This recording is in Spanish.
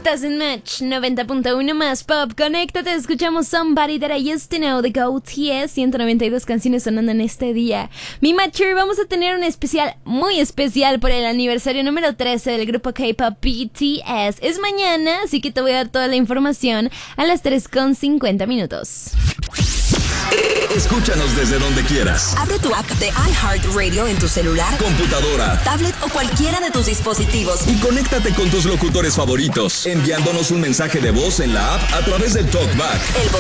Estás en Match 90.1 más pop. Conéctate, escuchamos Somebody That I Used to Know de GOTS. 192 canciones sonando en este día. Mi Matcher, vamos a tener un especial muy especial por el aniversario número 13 del grupo K-pop BTS. Es mañana, así que te voy a dar toda la información a las 3:50. Escúchanos desde donde quieras. Abre tu app de iHeartRadio en tu celular, computadora, tablet o cualquiera de tus dispositivos. Y conéctate con tus locutores favoritos, enviándonos un mensaje de voz en la app a través del TalkBack. El